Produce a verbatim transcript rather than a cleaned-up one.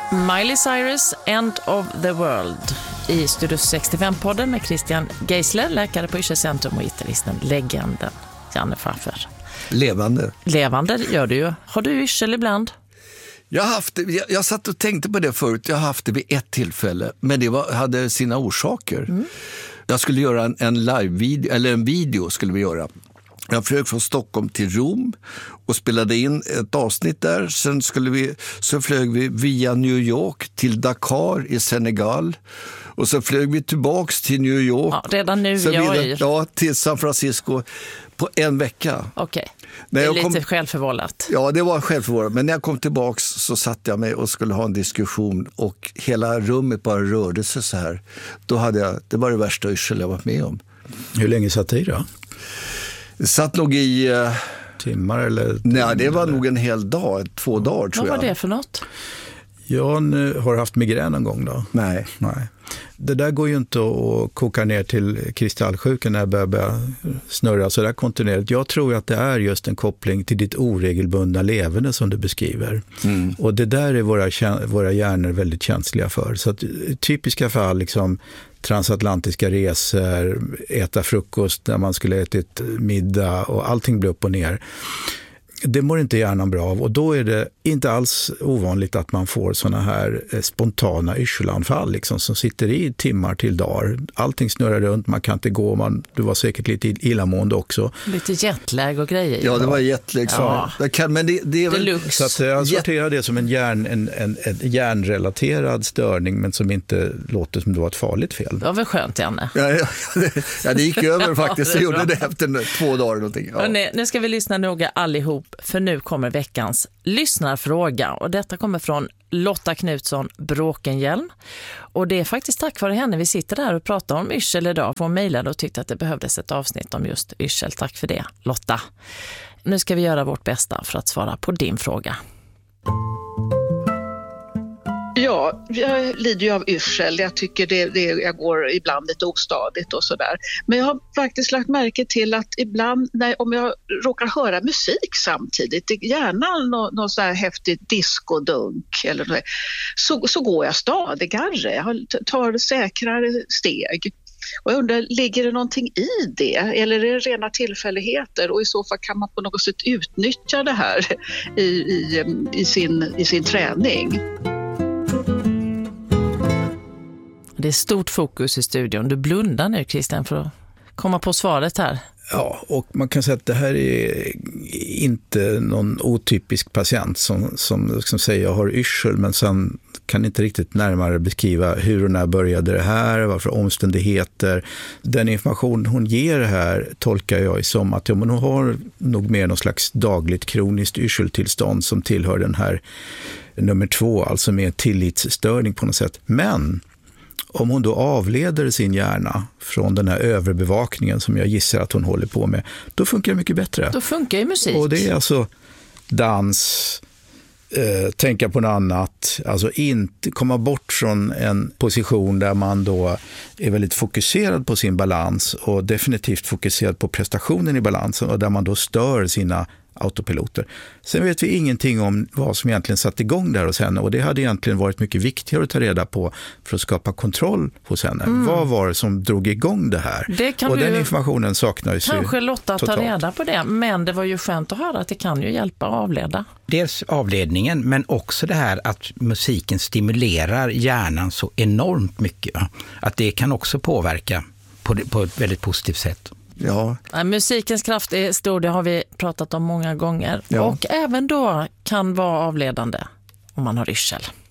Miley Cyrus, End of the World i Studio sextiofem-podden med Christian Geisler, läkare på Yrkescentrum, och gitarristen, legenden Janne Pfaffer. Levande. Levande gör du ju. Har du yrsel ibland? Jag, har haft, jag, jag satt och tänkte på det förut. Jag har haft det vid ett tillfälle, men det var, hade sina orsaker. Mm. Jag skulle göra en, en live-video, eller en video skulle vi göra. Jag flög från Stockholm till Rom och spelade in ett avsnitt där. Sen skulle vi, så flög vi via New York till Dakar i Senegal. Och så flög vi tillbaks till New York. Ja, redan nu sen jag vidare, ja, till San Francisco på en vecka. Okej, okay. Det är lite kom, självförvållat. Ja, det var självförvållat. Men när jag kom tillbaks så satt jag mig och skulle ha en diskussion. Och hela rummet bara rörde sig så här. Då hade jag, det var det värsta yrsel jag varit med om. Hur länge satt det i då? Det satt nog i... Uh, timmar eller... Nej, det var nog en hel dag, två dagar tror jag. Vad var det för något? Jag har haft migrän en gång då. Nej. Nej. Det där går ju inte att koka ner till kristallsjukan när jag börjar, börjar snurra så där kontinuerligt. Jag tror att det är just en koppling till ditt oregelbundna levande som du beskriver. Mm. Och det där är våra, våra hjärnor väldigt känsliga för. Så att, typiska fall, liksom transatlantiska resor, äta frukost när man skulle ätit middag och allting blir upp och ner. Det mår inte hjärnan bra av, och då är det inte alls ovanligt att man får såna här spontana yrselanfall liksom, som sitter i timmar till dagar. Allting snurrar runt, man kan inte gå, man, du var säkert lite illamående också. Lite jetlag och grejer. Ja, det var jetlag. Ja. Det kan, men det, det är väl... Så att jag sorterar det som en, hjärn, en, en, en hjärnrelaterad störning, men som inte låter som det var ett farligt fel. Det var väl skönt, Janne? Ja, ja, det, ja, det gick över faktiskt. Jag gjorde det efter två dagar. Någonting. Ja. Hörrni, nu ska vi lyssna noga allihop, för nu kommer veckans lyssnarfråga, och detta kommer från Lotta Knutsson Bråkenhjelm, och det är faktiskt tack vare henne vi sitter där och pratar om yrsel idag. Hon mejlade och tyckte att det behövdes ett avsnitt om just yrsel. Tack för det, Lotta. Nu ska vi göra vårt bästa för att svara på din fråga. Ja, jag lider ju av yrsel. Jag tycker det, det, jag går ibland lite ostadigt och sådär. Men jag har faktiskt lagt märke till att ibland, när, om jag råkar höra musik samtidigt, gärna någon nå så här häftigt diskodunk eller något, så, så går jag stadigare. Jag tar säkrare steg. Och jag undrar, ligger det någonting i det? Eller är det rena tillfälligheter? Och i så fall kan man på något sätt utnyttja det här i, i, i, sin, i sin träning. Det är stort fokus i studion. Du blundar nu, Christian, för att komma på svaret här. Ja, och man kan säga att det här är inte någon otypisk patient som, som, som säger jag har yrsel, men sen kan inte riktigt närmare beskriva hur och när började det här, varför omständigheter. Den information hon ger här tolkar jag som att ja, men hon har nog mer någon slags dagligt kroniskt yrseltillstånd som tillhör den här nummer två, alltså med tillitsstörning på något sätt. Men om hon då avleder sin hjärna från den här överbevakningen som jag gissar att hon håller på med, då funkar det mycket bättre. Då funkar ju musik. Och det är alltså dans, eh, tänka på något annat, alltså inte komma bort från en position där man då är väldigt fokuserad på sin balans och definitivt fokuserad på prestationen i balansen, och där man då stör sina autopiloter. Sen vet vi ingenting om vad som egentligen satt igång där hos henne, och det hade egentligen varit mycket viktigare att ta reda på för att skapa kontroll hos henne. Mm. Vad var det som drog igång det här? Det kan och du, den informationen saknar ju kanske Lotta totalt. Ta reda på det, men det var ju skönt att höra att det kan ju hjälpa att avleda. Dels avledningen, men också det här att musiken stimulerar hjärnan så enormt mycket. Att det kan också påverka på, på ett väldigt positivt sätt. Ja. Musikens kraft är stor, det har vi pratat om många gånger. Ja. Och även då kan vara avledande om man har yrsel.